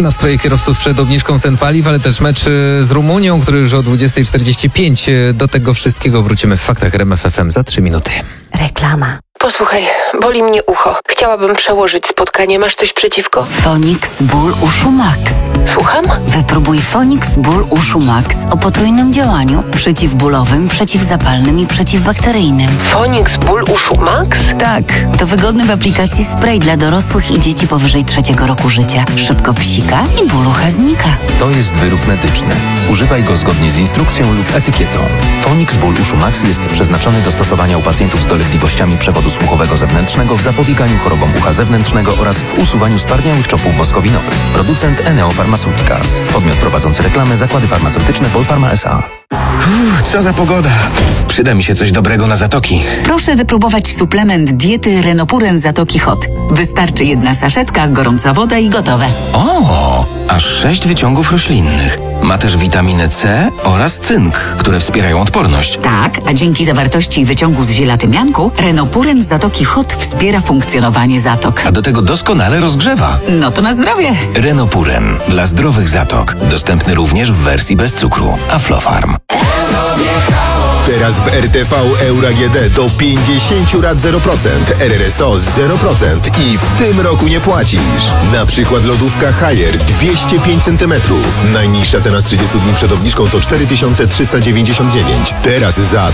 nastroje kierowców przed obniżką cen paliw, ale też mecz z Rumunią, który już o 20:45. Do tego wszystkiego wrócimy w Faktach RMF FM za 3 minuty. Reklama. Posłuchaj, boli mnie ucho. Chciałabym przełożyć spotkanie. Masz coś przeciwko? Fonix Ból Uszu Max. Słucham? Wypróbuj Fonix Ból Uszu Max o potrójnym działaniu: przeciwbólowym, przeciwzapalnym i przeciwbakteryjnym. Fonix Ból Uszu Max? Tak, to wygodny w aplikacji spray dla dorosłych i dzieci powyżej 3 roku życia. Szybko psika i ból ucha znika. To jest wyrób medyczny. Używaj go zgodnie z instrukcją lub etykietą. Fonix Ból Uszu Max jest przeznaczony do stosowania u pacjentów z dolegliwościami przewodu słuchowego zewnętrznego w zapobieganiu chorobom ucha zewnętrznego oraz w usuwaniu stwardniałych czopów woskowinowych. Producent Eneo Pharmaceuticals. Podmiot prowadzący reklamę: Zakłady Farmaceutyczne Polpharma S.A. Co za pogoda. Przyda mi się coś dobrego na zatoki. Proszę wypróbować suplement diety Renopuren Zatoki Hot. Wystarczy 1 saszetka, gorąca woda i gotowe. O, aż 6 wyciągów roślinnych. Ma też witaminę C oraz cynk, które wspierają odporność. Tak, a dzięki zawartości wyciągu z ziela tymianku Renopuren Zatoki Hot wspiera funkcjonowanie zatok. A do tego doskonale rozgrzewa. No to na zdrowie. Renopuren dla zdrowych zatok. Dostępny również w wersji bez cukru. Aflofarm. Teraz w RTV Euro AGD do 50 rat 0%, RRSO 0% i w tym roku nie płacisz. Na przykład lodówka Haier 205 cm. Najniższa cena z 30 dni przed obniżką to 4399. Teraz za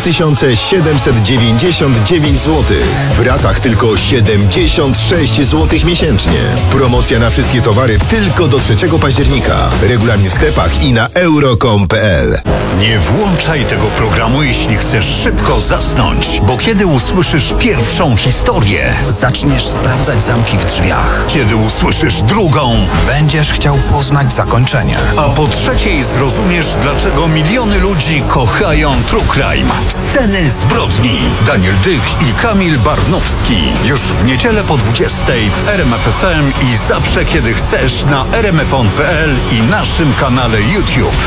3799 zł. W ratach tylko 76 zł miesięcznie. Promocja na wszystkie towary tylko do 3 października. Regulamin w sklepach i na euro.com.pl. Nie włączaj tego programu, jeśli chcesz szybko zasnąć, bo kiedy usłyszysz pierwszą historię, Zaczniesz sprawdzać zamki w drzwiach. kiedy usłyszysz drugą, Będziesz chciał poznać zakończenie. a po trzeciej zrozumiesz, dlaczego miliony ludzi kochają True Crime. Sceny zbrodni. Daniel Dych i Kamil Barnowski. Już w niedzielę po 20:00 w RMF FM i zawsze kiedy chcesz na rmfon.pl i naszym kanale YouTube.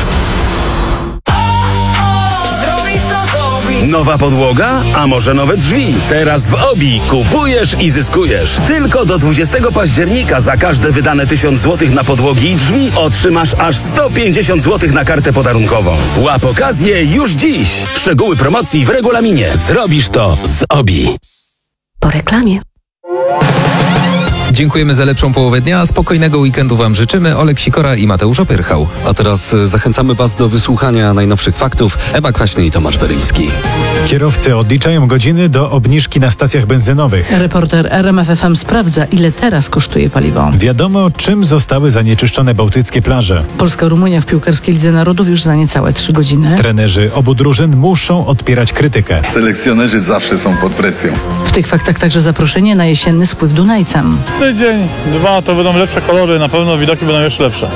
Nowa podłoga? A może nowe drzwi? Teraz w OBI kupujesz i zyskujesz. Tylko do 20 października za każde wydane 1000 zł na podłogi i drzwi otrzymasz aż 150 zł na kartę podarunkową. Łap okazję już dziś. Szczegóły promocji w regulaminie. Zrobisz to z OBI. Po reklamie. Dziękujemy za lepszą połowę dnia. Spokojnego weekendu Wam życzymy. Olek Sikora i Mateusz Opyrchał. A teraz zachęcamy Was do wysłuchania najnowszych faktów. Ewa Kwaśny i Tomasz Weryński. Kierowcy odliczają godziny do obniżki na stacjach benzynowych. Reporter RMF FM sprawdza, ile teraz kosztuje paliwo. Wiadomo, czym zostały zanieczyszczone bałtyckie plaże. Polska-Rumunia w piłkarskiej Lidze Narodów już za niecałe 3 godziny. Trenerzy obu drużyn muszą odpierać krytykę. Selekcjonerzy zawsze są pod presją. W tych faktach także zaproszenie na jesienny spływ Dunajcem. Tydzień, 2 to będą lepsze kolory, na pewno widoki będą jeszcze lepsze.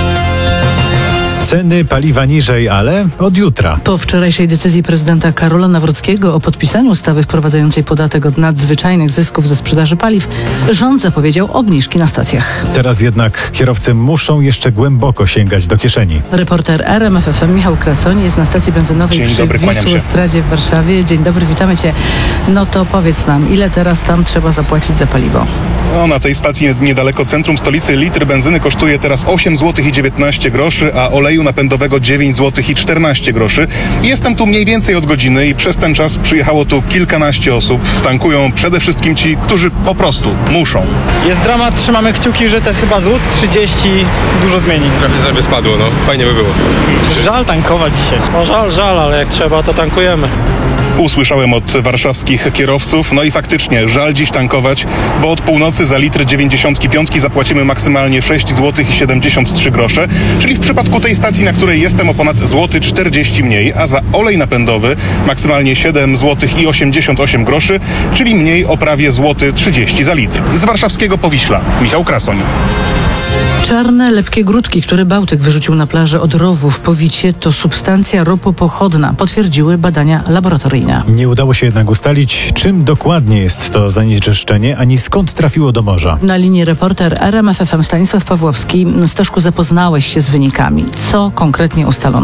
Ceny paliwa niżej, ale od jutra. Po wczorajszej decyzji prezydenta Karola Nawrockiego o podpisaniu ustawy wprowadzającej podatek od nadzwyczajnych zysków ze sprzedaży paliw, rząd zapowiedział obniżki na stacjach. Teraz jednak kierowcy muszą jeszcze głęboko sięgać do kieszeni. Reporter RMF FM Michał Krasoń jest na stacji benzynowej przy Wisłostradzie w Warszawie. Dzień dobry, witamy Cię. No to powiedz nam, ile teraz tam trzeba zapłacić za paliwo? No, na tej stacji niedaleko centrum stolicy litr benzyny kosztuje teraz 8 zł i 19 groszy, a oleju napędowego 9 zł i 14 groszy. Jestem tu mniej więcej od godziny i przez ten czas przyjechało tu kilkanaście osób. Tankują przede wszystkim ci, którzy po prostu muszą. Jest dramat, trzymamy kciuki, że te chyba złot 30 dużo zmieni. Prawie żeby spadło, no. Fajnie by było. Żal tankować dzisiaj. No żal, ale jak trzeba, to tankujemy. Usłyszałem od warszawskich kierowców, no i faktycznie żal dziś tankować, bo od północy za litr 95 zapłacimy maksymalnie 6 zł i 73 grosze, czyli w przypadku tej stacji, na której jestem, o ponad złoty 40 mniej, a za olej napędowy maksymalnie 7 zł i 88 groszy, czyli mniej o prawie złoty 30 za litr. Z warszawskiego Powiśla, Michał Krasoń. Czarne, lepkie grudki, które Bałtyk wyrzucił na plażę od Rowu w Powicie, to substancja ropopochodna, potwierdziły badania laboratoryjne. Nie udało się jednak ustalić, czym dokładnie jest to zanieczyszczenie, ani skąd trafiło do morza. Na linii reporter RMF FM Stanisław Pawłowski. Staszku, zapoznałeś się z wynikami. Co konkretnie ustalono?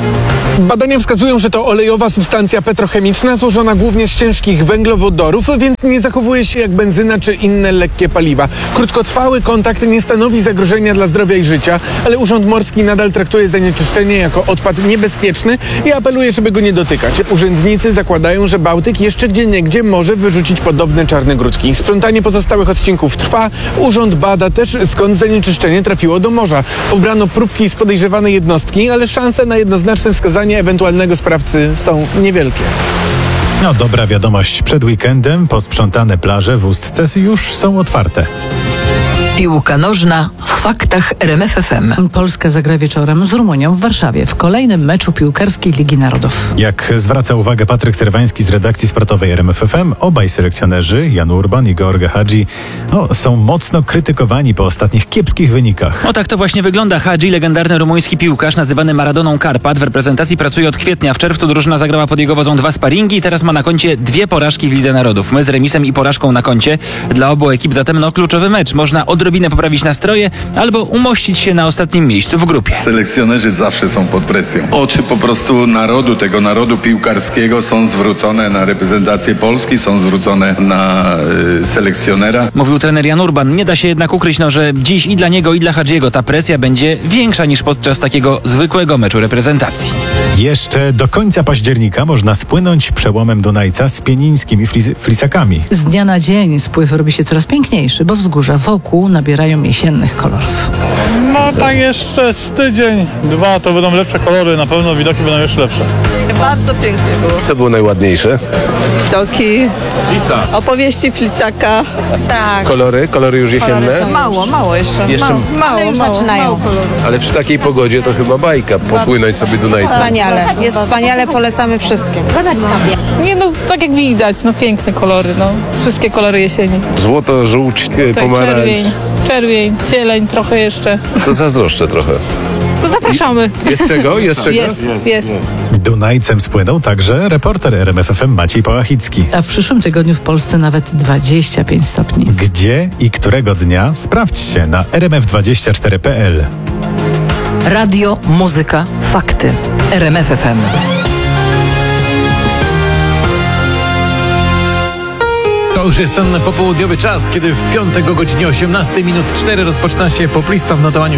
Badania wskazują, że to olejowa substancja petrochemiczna złożona głównie z ciężkich węglowodorów, więc nie zachowuje się jak benzyna czy inne lekkie paliwa. Krótkotrwały kontakt nie stanowi zagrożenia dla zdrowia i życia, ale Urząd Morski nadal traktuje zanieczyszczenie jako odpad niebezpieczny i apeluje, żeby go nie dotykać. Urzędnicy zakładają, że Bałtyk jeszcze gdzieniegdzie może wyrzucić podobne czarne grudki. Sprzątanie pozostałych odcinków trwa. Urząd bada też, skąd zanieczyszczenie trafiło do morza. Pobrano próbki z podejrzewanej jednostki, ale szanse na jednoznaczne wskazanie ewentualnego sprawcy są niewielkie. No dobra wiadomość. Przed weekendem posprzątane plaże w Ustce już są otwarte. Piłka nożna w faktach RMF FM. Polska zagra wieczorem z Rumunią w Warszawie w kolejnym meczu piłkarskiej Ligi Narodów. Jak zwraca uwagę Patryk Serwański z redakcji sportowej RMF FM, obaj selekcjonerzy, Jan Urban i George Hagi, są mocno krytykowani po ostatnich kiepskich wynikach. O tak to właśnie wygląda. Hagi, legendarny rumuński piłkarz nazywany Maradoną Karpat, w reprezentacji pracuje od kwietnia. W czerwcu drużyna zagrała pod jego wodzą 2 sparingi i teraz ma na koncie 2 porażki w Lidze Narodów. My z remisem i porażką na koncie. Dla obu ekip zatem kluczowy mecz. Można odrobinę poprawić nastroje albo umościć się na ostatnim miejscu w grupie. Selekcjonerzy zawsze są pod presją. Oczy po prostu narodu, tego narodu piłkarskiego są zwrócone na reprezentację Polski, są zwrócone na selekcjonera. Mówił trener Jan Urban. Nie da się jednak ukryć, że dziś i dla niego, i dla Hagiego ta presja będzie większa niż podczas takiego zwykłego meczu reprezentacji. Jeszcze do końca października można spłynąć przełomem Dunajca z pienińskimi flisakami. Z dnia na dzień spływ robi się coraz piękniejszy, bo wzgórza wokół nabierają jesiennych kolorów. No tak jeszcze z tydzień, 2 to będą lepsze kolory, na pewno widoki będą jeszcze lepsze. Bardzo pięknie było. Co było najładniejsze? Widoki, opowieści Flisaka. Tak. Kolory już jesienne? Mało jeszcze. Mało zaczynają. Ale przy takiej pogodzie to chyba bajka, popłynąć sobie Dunajcem. Wspaniale, jest wspaniale, polecamy wszystkim. Zobacz sobie. Nie tak jak widać, piękne kolory, wszystkie kolory jesieni. Złoto, żółć, pomarańcz. Czerwień, zieleń trochę jeszcze. To zazdroszczę trochę. To zapraszamy. Jest czego? Jest. Dunajcem spłynął także reporter RMF FM Maciej Pałachicki. A w przyszłym tygodniu w Polsce nawet 25 stopni. Gdzie i którego dnia? Sprawdźcie na rmf24.pl. Radio, muzyka, fakty. RMF FM. To już jest ten popołudniowy czas, kiedy w piątek o godzinie 18:04 rozpoczyna się poplista w notowaniu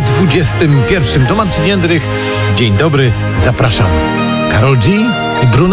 6221. To Marcin Jędrych. Dzień dobry, zapraszam. Karol G i Bruno